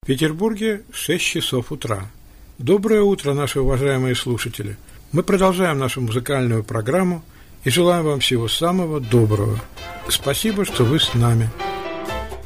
Петербурге 6 часов утра. Доброе утро, наши уважаемые слушатели. Мы продолжаем нашу музыкальную программу и желаем вам всего самого доброго. Спасибо, что вы с нами.